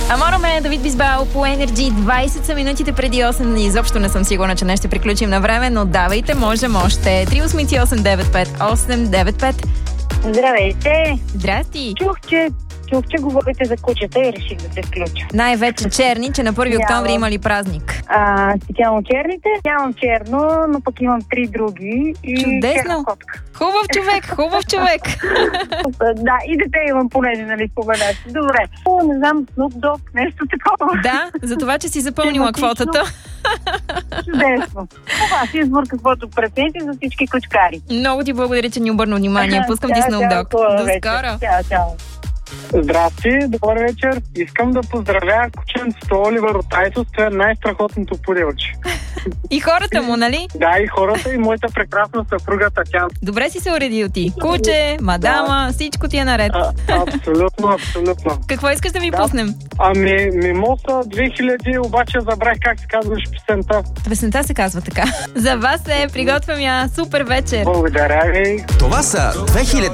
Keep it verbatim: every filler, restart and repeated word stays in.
Амороме, Давид Бисбал по Energy. двайсет са минутите преди осем. Изобщо не съм сигурна, че не ще приключим на време, но давайте, можем още. три осем осем девет пет осем девет пет. Здравейте! Здрасти! Чух, че, чух, че говорите за кучета и реших да се включа. Най-вече черни, че на първи октомври имали празник. А, специално черните. Нямам черно, но пък имам три други. И чудесно! котка. Хубав човек, хубав човек! Да, и дете имам, понеже, нали, споменаш. Добре. О, не знам, Snoop Dogg, нещо такова. Да, за това, че си запълнила квотата. Чудесно. Това си избор, каквото прецените за всички кучкари. Много ти благодаря, че ни обърна внимание. Пускам ти Snoop Dogg. До скоро. Чао, чао. Здрасти, добър вечер. Искам да поздравя кученцето Оливър от Айтос. Това е най-страхотното пуделче. И хората му, нали? Да, и хората, и моята прекрасна съпруга Татяна. Добре си се уредил ти. Куче, мадама, да. Всичко ти е наред. А, абсолютно, абсолютно. Какво искаш да ви да. пуснем? Ами, Мимоса две хиляди, обаче забравих как се казваш песента. Песента се казва така. За вас е, приготвям я. Супер вечер. Благодаря ви. Това са две хиляди